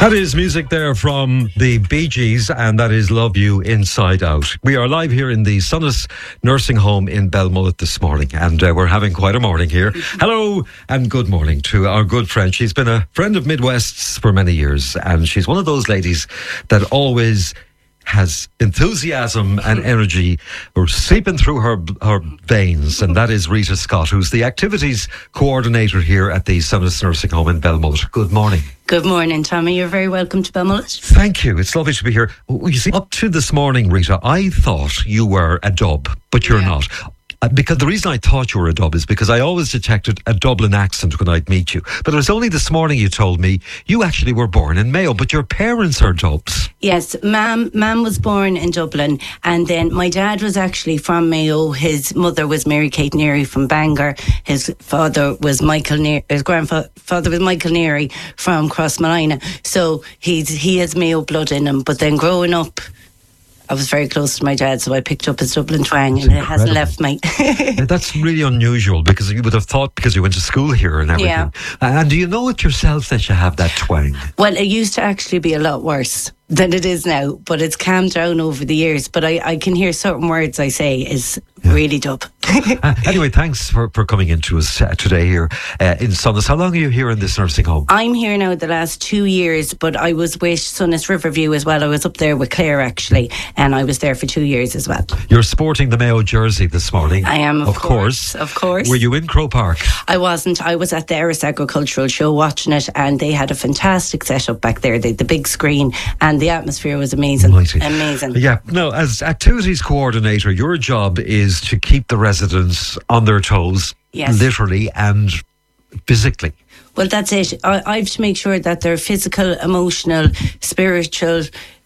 That is music there from the Bee Gees, and that is Love You Inside Out. We are live here in the Sunnis Nursing Home in Belmullet this morning, and we're having quite a morning here. Hello and good morning to our good friend. She's been a friend of Midwest's for many years, and she's one of those ladies that always has enthusiasm and energy seeping through her veins, and that is Rita Scott, who's the activities coordinator here at the Sunnis Nursing Home in Belmullet. Good morning. Good morning, Tommy. You're very welcome to Belmullet. Thank you. It's lovely to be here. You see, up to this morning, Rita, I thought you were a dub, but you're not. Because the reason I thought you were a dub is because I always detected a Dublin accent when I'd meet you. But it was only this morning you told me you actually were born in Mayo, but your parents are Dubs. Yes, Mam was born in Dublin, and then my dad was actually from Mayo. His mother was Mary Kate Neary from Bangor. His father was his grandfather was Michael Neary from Crossmolina. So he has Mayo blood in him. But then growing up, I was very close to my dad, so I picked up his Dublin twang, and it hasn't left me. That's really unusual, because you would have thought, because you went to school here and everything. Yeah. And do you know it yourself that you have that twang? Well, it used to actually be a lot worse than it is now, but it's calmed down over the years. But I can hear certain words I say is really dub. Anyway, thanks for coming into us today here in Sunnis. How long are you here in this nursing home? I'm here now the last 2 years, but I was with Sunnis Riverview as well. I was up there with Claire, actually, and I was there for 2 years as well. You're sporting the Mayo jersey this morning. I am, of course. Of course. Were you in Croke Park? I wasn't. I was at the Erris Agricultural Show watching it, and they had a fantastic setup back there. They had the big screen, and the atmosphere was amazing. Mighty. Amazing. Yeah. Now, as activities coordinator, your job is to keep the residents on their toes, literally and physically. Well, that's it. I have to make sure that their physical, emotional, spiritual,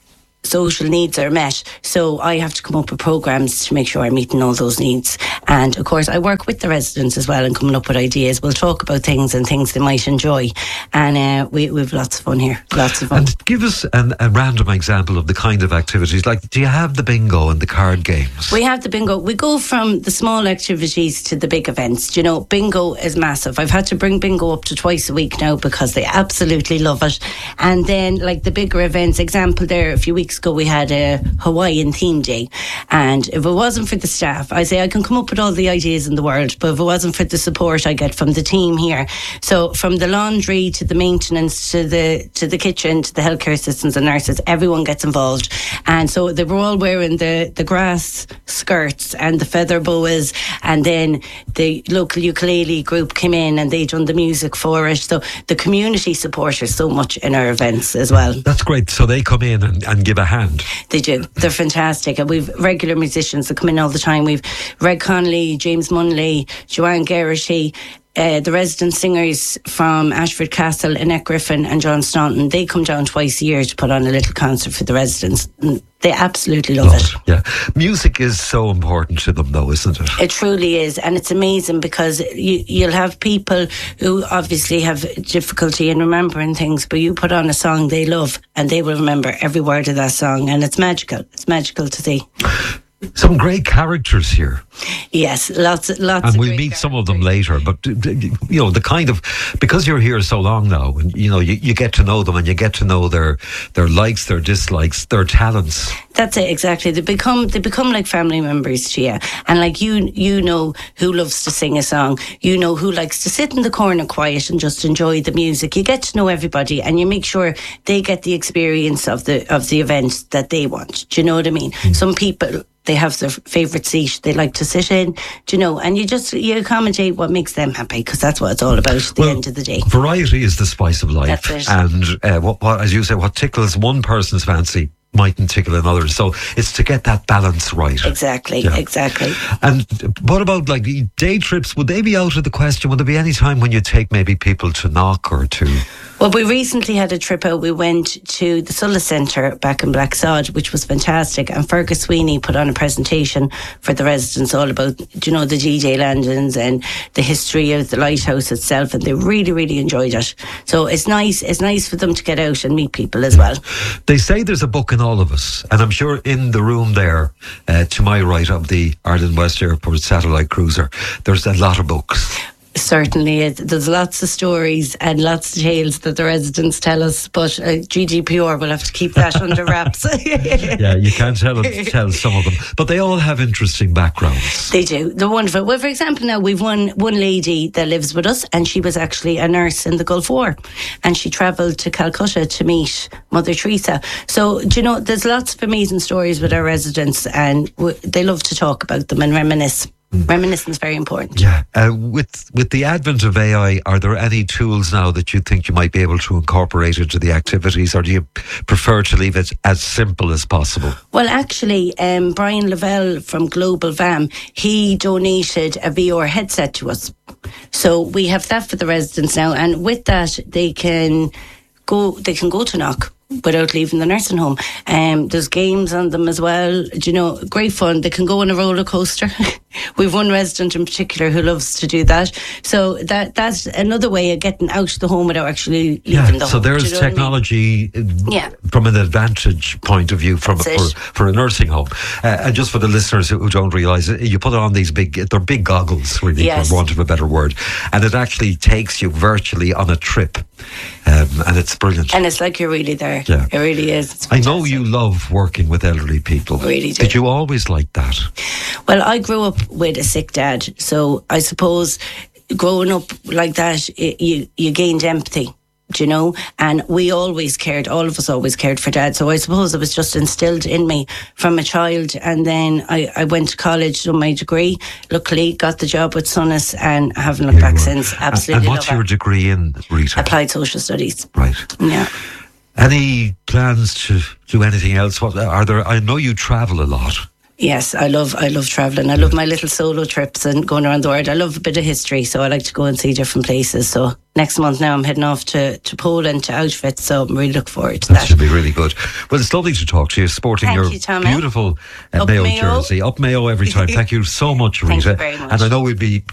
social needs are met. So I have to come up with programs to make sure I'm meeting all those needs. And of course, I work with the residents as well and coming up with ideas. We'll talk about things and things they might enjoy. And we have lots of fun here. Lots of fun. And give us a random example of the kind of activities. Like, do you have the bingo and the card games? We have the bingo. We go from the small activities to the big events. You know, bingo is massive. I've had to bring bingo up to twice a week now because they absolutely love it. And then, like the bigger events, example there, a few weeks ago we had a Hawaiian theme day, and if it wasn't for the staff, I say I can come up with all the ideas in the world, but if it wasn't for the support I get from the team here, so from the laundry to the maintenance to the kitchen to the healthcare assistants and nurses, everyone gets involved. And so they were all wearing the grass skirts and the feather boas, and then the local ukulele group came in and they done the music for it. So the community support us so much in our events as well. That's great. So they come in and give a hand. They do. They're fantastic. And we've regular musicians that come in all the time. We've Reg Connolly, James Munley, Joanne Geraghty, the resident singers from Ashford Castle, Annette Griffin and John Staunton. They come down twice a year to put on a little concert for the residents. And they absolutely love it. Yeah. Music is so important to them though, isn't it? It truly is. And it's amazing because you'll have people who obviously have difficulty in remembering things, but you put on a song they love and they will remember every word of that song, and it's magical. It's magical to see. Some great characters here. Yes, lots. And we'll meet some of them later. But you know, the kind of, because you're here so long now, and you know, you get to know them and you get to know their likes, their dislikes, their talents. That's it, exactly. They become like family members to you. And like you know who loves to sing a song. You know who likes to sit in the corner quiet and just enjoy the music. You get to know everybody, and you make sure they get the experience of the event that they want. Do you know what I mean? Some people, they have their favourite seat they like to sit in, do you know, and you accommodate what makes them happy, because that's what it's all about at the end of the day. Variety is the spice of life. That's it. And what, as you say, what tickles one person's fancy mightn't tickle another. So it's to get that balance right. Exactly. And what about like day trips? Would they be out of the question? Would there be any time when you take maybe people to Knock or to... Well, we recently had a trip out. We went to the Sulla Centre back in Blacksod, which was fantastic. And Fergus Sweeney put on a presentation for the residents all about, you know, the DJ landings and the history of the lighthouse itself. And they really, really enjoyed it. So it's nice. It's nice for them to get out and meet people as well. They say there's a book in all of us. And I'm sure in the room there, to my right of the Ireland West Airport satellite cruiser, there's a lot of books. Certainly is. There's lots of stories and lots of tales that the residents tell us, but GDPR will have to keep that under wraps. Yeah, you can't tell some of them, but they all have interesting backgrounds. They do. They're wonderful. Well, for example, now we've one lady that lives with us, and she was actually a nurse in the Gulf War, and she travelled to Calcutta to meet Mother Teresa. So, do you know, there's lots of amazing stories with our residents, and they love to talk about them and reminisce. Reminiscence is very important. Yeah. With the advent of AI, are there any tools now that you think you might be able to incorporate into the activities, or do you prefer to leave it as simple as possible? Well, actually, Brian Lavelle from Global VAM, he donated a VR headset to us. So we have that for the residents now, and with that they can go to Knock without leaving the nursing home. There's games on them as well. Do you know, great fun. They can go on a roller coaster. We've one resident in particular who loves to do that. So that's another way of getting out of the home without actually leaving the home. So there's technology from an advantage point of view for a nursing home. And just for the listeners who don't realise it, you put on these they're big goggles, really, for want of a better word. And it actually takes you virtually on a trip. And it's brilliant. And it's like you're really there. Yeah. It really is. I know you love working with elderly people. Really do. Did you always like that? Well, I grew up with a sick dad, so I suppose growing up like that, you gained empathy, do you know? And we always cared, all of us always cared for Dad. So I suppose it was just instilled in me from a child. And then I went to college, done my degree, luckily got the job with Sonis, and I haven't looked back since. Absolutely. And what's your degree in, Rita? Applied Social Studies. Right. Yeah. Any plans to do anything else? What are there? I know you travel a lot. Yes, I love travelling. I love my little solo trips and going around the world. I love a bit of history, so I like to go and see different places. So next month now I'm heading off to Poland, to Auschwitz, so I'm really looking forward to that. That should be really good. Well, it's lovely to talk to you, sporting your beautiful Mayo jersey. Up Mayo every time. Thank you so much, Rita. Thank you very much. And I know we'll be